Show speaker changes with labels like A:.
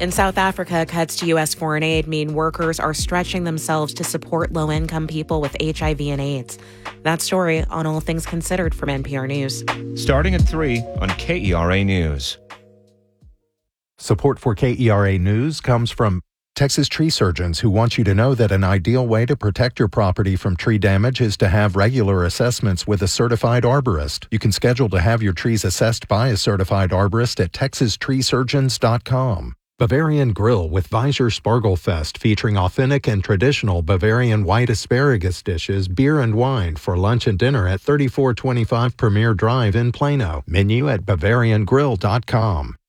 A: In South Africa, cuts to U.S. foreign aid mean workers are stretching themselves to support low-income people with HIV and AIDS. That story on All Things Considered from NPR News.
B: Starting at 3 on KERA News.
C: Support for KERA News comes from Texas tree surgeons, who want you to know that an ideal way to protect your property from tree damage is to have regular assessments with a certified arborist. You can schedule to have your trees assessed by a certified arborist at texastreesurgeons.com. Bavarian Grill with Visor Spargel Fest, featuring authentic and traditional Bavarian white asparagus dishes, beer and wine for lunch and dinner at 3425 Premier Drive in Plano. Menu at bavariangrill.com.